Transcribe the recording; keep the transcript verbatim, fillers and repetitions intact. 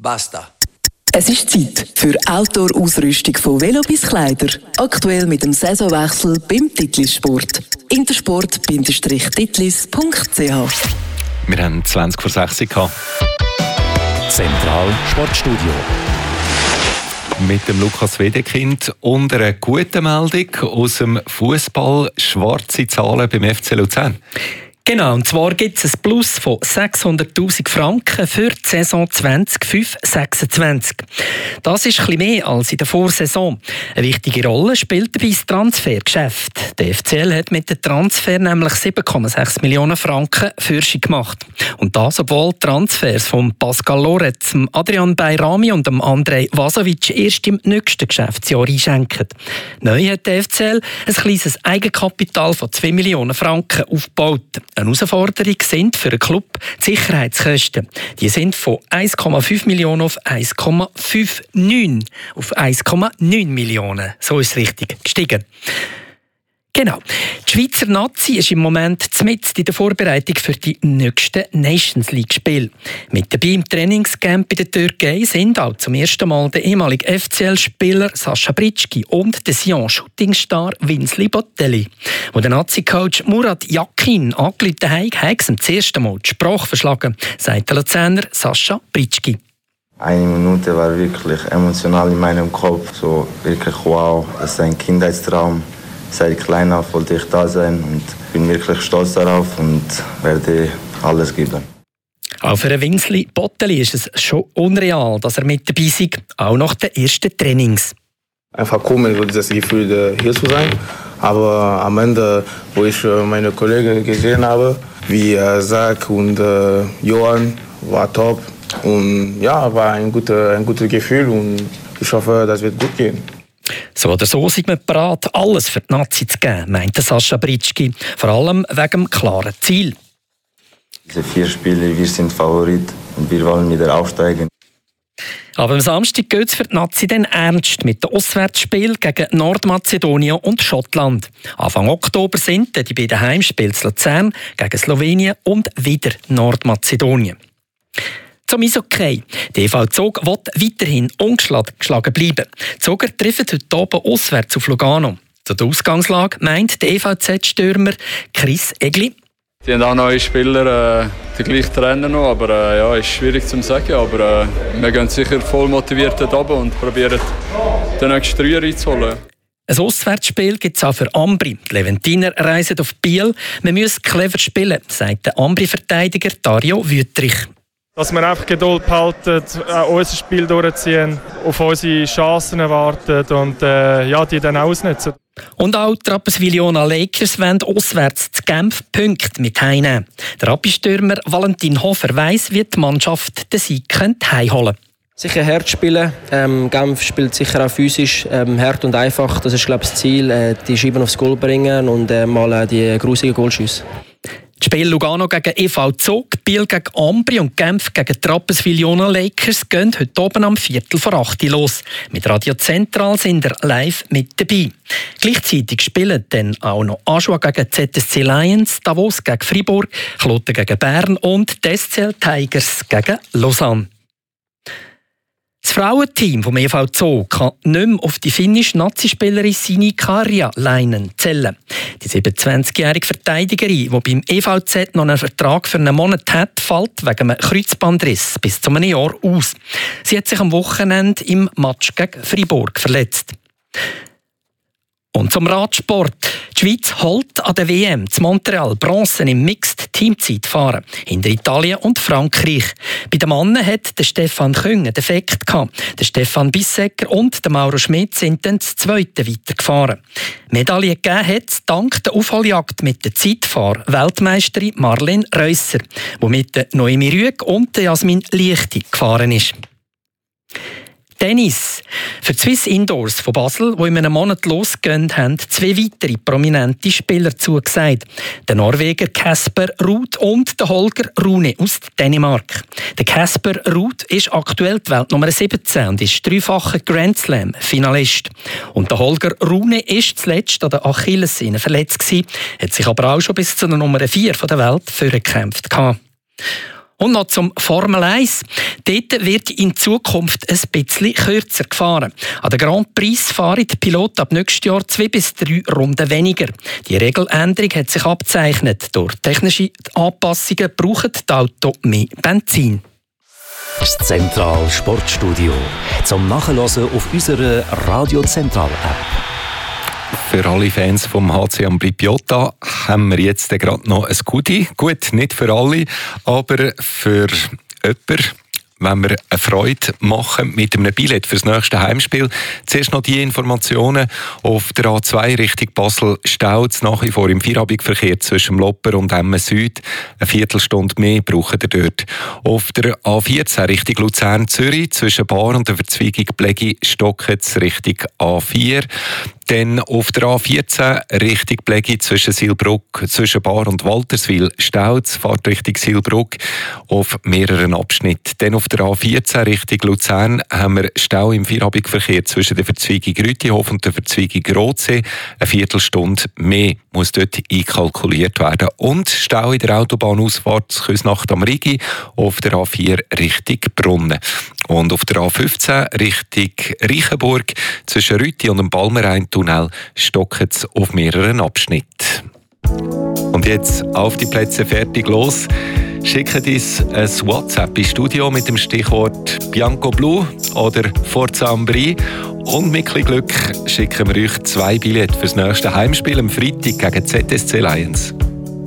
Basta. Es ist Zeit für Outdoor-Ausrüstung von Velo bis Kleider. Aktuell mit dem Saisonwechsel beim Titlis Sport. intersport Bindestrich titlis Punkt c h. Wir haben zwanzig vor sechs gehabt. Zentral Sportstudio. Mit dem Lukas Wedekind und einer guten Meldung aus dem Fußball. Schwarze Zahlen beim F C Luzern. Genau, und zwar gibt es ein Plus von sechshunderttausend Franken für die Saison zwanzig fünf sechsundzwanzig. Das ist ein bisschen mehr als in der Vorsaison. Eine wichtige Rolle spielt dabei das Transfergeschäft. Der F C L hat mit dem Transfer nämlich sieben Komma sechs Millionen Franken Fürschung gemacht. Und das, obwohl Transfers von Pascal Loretz, Adrian Bayrami und Andrej Vasovic erst im nächsten Geschäftsjahr einschenken. Neu hat der F C L ein kleines Eigenkapital von zwei Millionen Franken aufgebaut. Eine Herausforderung sind für den Club die Sicherheitskosten. Die sind von eins Komma fünf Millionen auf eins Komma neunundfünfzig auf eins Komma neun Millionen. So ist es richtig gestiegen. Genau. Die Schweizer Nazi ist im Moment mitten in der Vorbereitung für die nächsten Nations League-Spiele. Mit dabei im Trainingscamp in der Türkei sind auch zum ersten Mal der ehemalige F C L-Spieler Sascha Britschgi und der Sion-Shootingstar Vinzli Bottelli. Wo der Nazi-Coach Murat Yakin angerufen hat, hat er zum ersten Mal die Sprache verschlagen, sagt der Luzerner Sascha Britschgi. Eine Minute war wirklich emotional in meinem Kopf. So wirklich wow, das ist ein Kindheitstraum. Seit klein auf wollte ich da sein und bin wirklich stolz darauf und werde alles geben. Auch für Vinzli Bottelli ist es schon unreal, dass er mit dabei ist, auch nach den ersten Trainings. Einfach komisch, so dieses Gefühl, hier zu sein. Aber am Ende, wo ich meine Kollegen gesehen habe, wie Zach und Johann, war top. Und ja, war ein gutes, ein gutes Gefühl und ich hoffe, das wird gut gehen. So oder so sind wir bereit, alles für die Nazi zu geben, meinte Sascha Britschgi. Vor allem wegen dem klaren Ziel. Diese vier Spiele, wir sind Favorit und wir wollen wieder aufsteigen. Aber am Samstag geht es für die Nazi dann ernst mit dem Auswärtsspiel gegen Nordmazedonien und Schottland. Anfang Oktober sind die beiden Heimspiele in Luzern gegen Slowenien und wieder Nordmazedonien. Zum Eishockey. Der E V Zug will weiterhin ungeschlagen bleiben. Die Zuger treffen heute Abend auswärts auf Lugano. Zu der Ausgangslage meint der E V Z-Stürmer Chris Egli. Die haben auch neue Spieler, äh, die gleichen Trainer noch, aber äh, ja, ist schwierig zu sagen. Aber äh, wir gehen sicher voll motiviert dort oben und probieren den nächsten Dreier reinzuholen. Ein Auswärtsspiel gibt es auch für Ambri. Die Leventiner reisen auf Biel. Wir müssen clever spielen, sagt der Ambri-Verteidiger Dario Wüttrich. Dass wir einfach Geduld behalten, auch unser Spiel durchziehen, auf unsere Chancen warten und äh, ja, die dann ausnutzen. Und auch die Rapperswil-Jona Lakers wollen auswärts zu Genf Punkte mit heimnehmen. Der Rappi-Stürmer Valentin Hofer weiss, wie die Mannschaft den Sieg heimholen könnte. Sicher hart spielen. Ähm, Genf spielt sicher auch physisch ähm, hart und einfach. Das ist, glaube ich, das Ziel. Äh, die Scheiben aufs Goal bringen und äh, mal äh, die grusigen Goalschüsse. Das Spiel Lugano gegen E V Zug, Biel gegen Ambri und Genf gegen die Rapperswil-Jona Lakers gehen heute oben am Viertel vor acht los. Mit Radio Zentral sind wir live mit dabei. Gleichzeitig spielen dann auch noch Aschua gegen Z S C Lions, Davos gegen Fribourg, Kloten gegen Bern und die S C L Tigers gegen Lausanne. Das Frauenteam vom E V Zug kann nicht mehr auf die finnische Nazispielerin Sini Karjalainen zählen. Die siebenundzwanzigjährige Verteidigerin, die beim E V Z noch einen Vertrag für einen Monat hat, fällt wegen einem Kreuzbandriss bis zu einem Jahr aus. Sie hat sich am Wochenende im Match gegen Fribourg verletzt. Und zum Radsport. Die Schweiz holt an der W M zu Montreal Bronze im Mixed-Teamzeitfahren hinter Italien und Frankreich. Bei den Männern hat der Stefan Küng einen Defekt gehabt. Der Stefan Bissecker und der Mauro Schmidt sind dann das Zweite weitergefahren. Medaille gegeben hat es dank der Aufholjagd mit der Zeitfahr-Weltmeisterin Marlene Reusser, die mit der Noemi Rüegg und der Jasmin Liechti gefahren ist. Tennis. Für die Swiss Indoors von Basel, die in einem Monat losgehen, haben zwei weitere prominente Spieler zugesagt. Der Norweger Kasper Ruud und der Holger Rune aus Dänemark. Der Kasper Ruud ist aktuell die Weltnummer siebzehn und ist dreifacher Grand Slam-Finalist. Und der Holger Rune ist zuletzt an der Achillessehne verletzt gewesen, hat sich aber auch schon bis zu der Nummer vier der Welt vorgekämpft gehabt. Und noch zum Formel eins. Dort wird in Zukunft ein bisschen kürzer gefahren. An den Grand Prix fahren die Piloten ab nächstes Jahr zwei bis drei Runden weniger. Die Regeländerung hat sich abgezeichnet. Durch technische Anpassungen brauchen die Autos mehr Benzin. Das Zentral Sportstudio. Zum Nachhören auf unserer Radio Zentral App. Für alle Fans vom H C Ambri-Piotta haben wir jetzt gerade noch ein Goodie. Gut, nicht für alle, aber für jemanden, wenn wir eine Freude machen mit einem Billett für das nächste Heimspiel. Zuerst noch die Informationen. Auf der A zwei Richtung Basel staut es nach wie vor im Feierabendverkehr zwischen Lopper und Emmen Süd. Eine Viertelstunde mehr braucht ihr dort. Auf der A vierzehn Richtung Luzern-Zürich zwischen Bar und der Verzweigung Blegi stockt es Richtung A vier. Dann auf der A vierzehn Richtung Blegi zwischen Silbruck, zwischen Bar und Walterswil staut es, fahrt Richtung Silbruck auf mehreren Abschnitten. Dann auf der A vierzehn Richtung Luzern haben wir Stau im Feierabendverkehr zwischen der Verzweigung Rütihof und der Verzweigung Rotsee. Eine Viertelstunde mehr muss dort einkalkuliert werden. Und Stau in der Autobahnausfahrt Küsnacht am Rigi auf der A vier Richtung Brunnen. Und auf der A fünfzehn Richtung Reichenburg zwischen Rüti und dem Balmerein-Tunnel stockt es auf mehreren Abschnitten. Und jetzt auf die Plätze, fertig, los. Schickt uns ein WhatsApp ins Studio mit dem Stichwort Bianco Blu oder Forza Ambri. Und mit ein bisschen Glück schicken wir euch zwei Billette fürs nächste Heimspiel am Freitag gegen Z S C Lions.